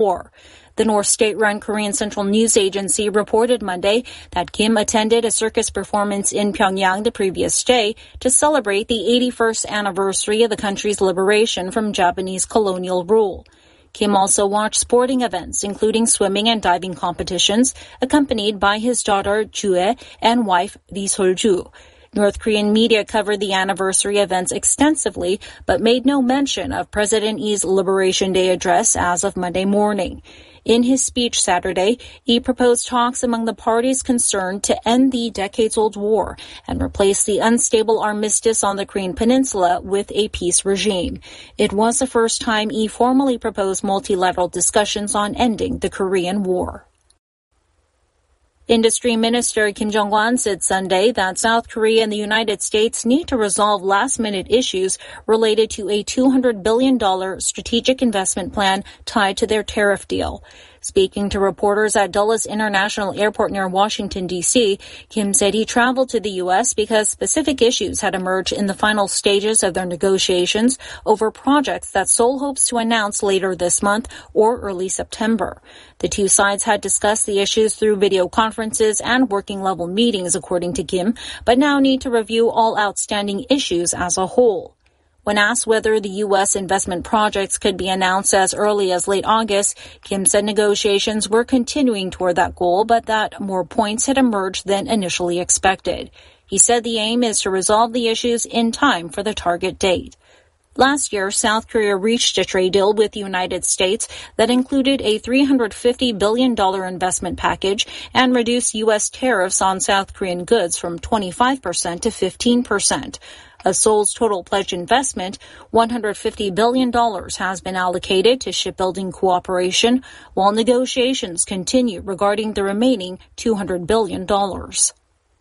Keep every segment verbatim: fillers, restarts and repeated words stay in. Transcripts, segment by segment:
war. The North state-run Korean Central News Agency reported Monday that Kim attended a circus performance in Pyongyang the previous day to celebrate the eighty-first anniversary of the country's liberation from Japanese colonial rule. Kim also watched sporting events, including swimming and diving competitions, accompanied by his daughter Jue and wife Lee Sol-ju. North Korean media covered the anniversary events extensively, but made no mention of President Lee's Liberation Day address as of Monday morning. In his speech Saturday, Lee proposed talks among the parties concerned to end the decades-old war and replace the unstable armistice on the Korean peninsula with a peace regime. It was the first time Lee formally proposed multilateral discussions on ending the Korean War. Industry Minister Kim Jong-un said Sunday that South Korea and the United States need to resolve last-minute issues related to a two hundred billion dollars strategic investment plan tied to their tariff deal. Speaking to reporters at Dulles International Airport near Washington, D C, Kim said he traveled to the U S because specific issues had emerged in the final stages of their negotiations over projects that Seoul hopes to announce later this month or early September. The two sides had discussed the issues through video conferences and working-level meetings, according to Kim, but now need to review all outstanding issues as a whole. When asked whether the U S investment projects could be announced as early as late August, Kim said negotiations were continuing toward that goal, but that more points had emerged than initially expected. He said the aim is to resolve the issues in time for the target date. Last year, South Korea reached a trade deal with the United States that included a three hundred fifty billion dollars investment package and reduced U S tariffs on South Korean goods from twenty-five percent to fifteen percent. Of Seoul's total pledged investment, one hundred fifty billion dollars has been allocated to shipbuilding cooperation, while negotiations continue regarding the remaining two hundred billion dollars.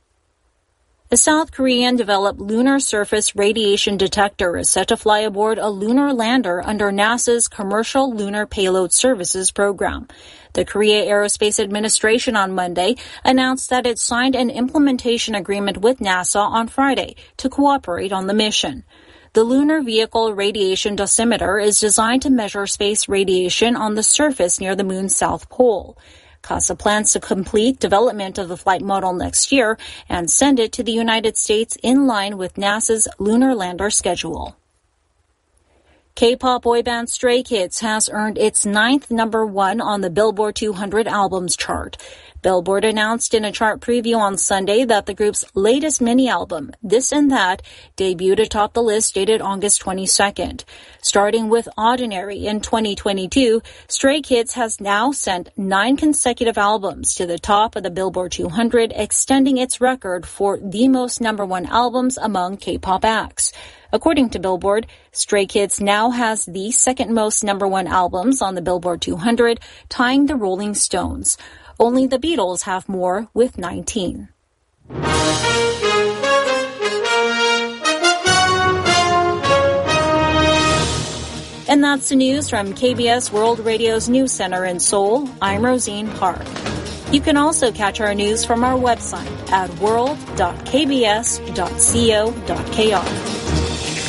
A South Korean-developed lunar surface radiation detector is set to fly aboard a lunar lander under NASA's Commercial Lunar Payload Services program. The Korea Aerospace Administration on Monday announced that it signed an implementation agreement with NASA on Friday to cooperate on the mission. The Lunar Vehicle Radiation Dosimeter is designed to measure space radiation on the surface near the moon's south pole. CASA plans to complete development of the flight model next year and send it to the United States in line with NASA's lunar lander schedule. K-pop boy band Stray Kids has earned its ninth number one on the Billboard two hundred albums chart. Billboard announced in a chart preview on Sunday that the group's latest mini-album, This and That, debuted atop the list dated August twenty-second. Starting with Ordinary in twenty twenty-two, Stray Kids has now sent nine consecutive albums to the top of the Billboard two hundred, extending its record for the most number one albums among K-pop acts. According to Billboard, Stray Kids now has the second most number one albums on the Billboard two hundred, tying the Rolling Stones. Only the Beatles have more with nineteen. And that's the news from K B S World Radio's News Center in Seoul. I'm Rosine Park. You can also catch our news from our website at world dot k b s dot co dot k r.